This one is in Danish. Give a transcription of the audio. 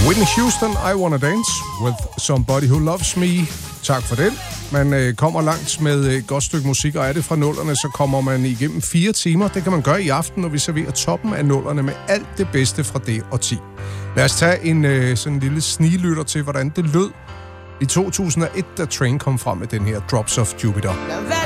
Whitney Houston, I Wanna Dance with Somebody Who Loves Me. Tak for den. Man kommer langt med et godt stykke musik, og er det fra nullerne, så kommer man igennem 4 timer. Det kan man gøre i aften, når vi serverer toppen af nullerne med alt det bedste fra det årti. Lad os tage en sådan lille sniglytter til, hvordan det lød i 2001, da Train kom frem med den her Drops of Jupiter.